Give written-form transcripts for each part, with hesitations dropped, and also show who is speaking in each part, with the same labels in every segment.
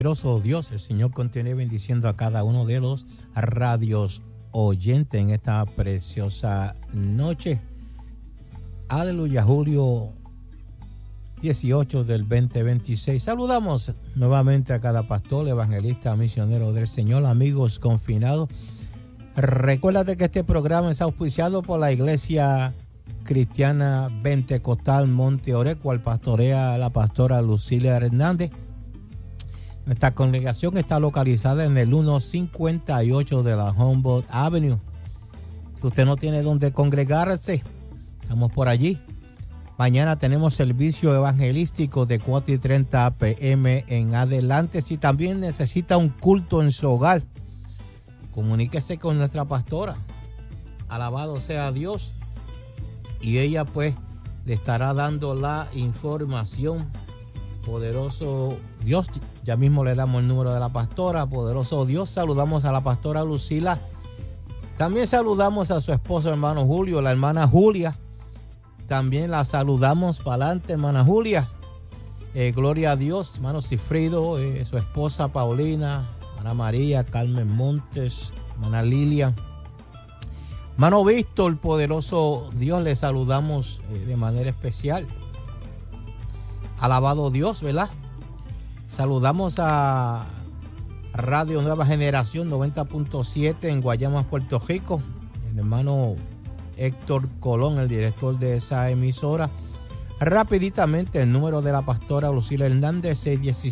Speaker 1: Dios, el Señor continúe bendiciendo a cada uno de los radios oyentes en esta preciosa noche. Aleluya, julio 18 del 2026. Saludamos nuevamente a cada pastor, evangelista, misionero del Señor, amigos confinados. Recuérdate que este programa es auspiciado por la Iglesia Cristiana Pentecostal Monte Oreco, al pastorea la pastora Lucila Hernández. Nuestra congregación está localizada en el 158 de la Humboldt Avenue. Si usted no tiene donde congregarse, estamos por allí. Mañana tenemos servicio evangelístico de 4:30 p.m. en adelante. Si también necesita un culto en su hogar, comuníquese con nuestra pastora. Alabado sea Dios. Y ella pues le estará dando la información. Poderoso Dios, ya mismo le damos el número de la pastora. Poderoso Dios, saludamos a la pastora Lucila. También saludamos a su esposo, hermano Julio, la hermana Julia. También la saludamos para adelante, hermana Julia. Gloria a Dios, hermano Cifrido, su esposa Paulina, Ana María, Carmen Montes, hermana Lilia. Hermano Víctor, poderoso Dios, le saludamos de manera especial. Alabado Dios, ¿verdad? Saludamos a Radio Nueva Generación 90.7 en Guayama, Puerto Rico. El hermano Héctor Colón, el director de esa emisora. Rapiditamente, el número de la pastora Lucila Hernández,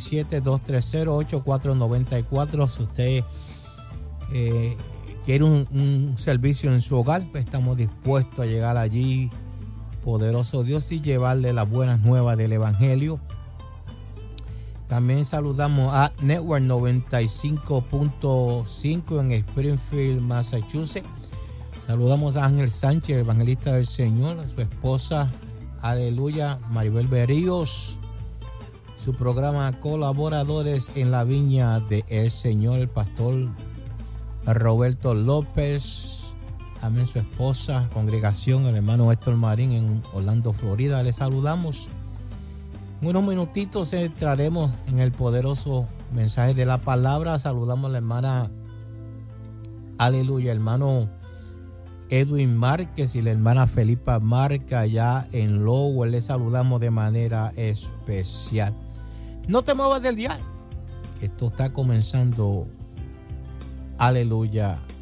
Speaker 1: 617-230-8494. Si usted quiere un servicio en su hogar, pues estamos dispuestos a llegar allí, poderoso Dios, y llevarle las buenas nuevas del Evangelio. También saludamos a Network 95.5 en Springfield, Massachusetts. Saludamos a Ángel Sánchez, evangelista del Señor, a su esposa, aleluya, Maribel Berríos, su programa Colaboradores en la Viña del Señor, el pastor Roberto López, amén, su esposa, congregación, el hermano Héctor Marín en Orlando, Florida. Les saludamos. En unos minutitos entraremos en el poderoso mensaje de la palabra. Saludamos a la hermana, aleluya, hermano Edwin Márquez y la hermana Felipa Márquez allá en Lowell. Les saludamos de manera especial. No te muevas del dial, que esto está comenzando, aleluya,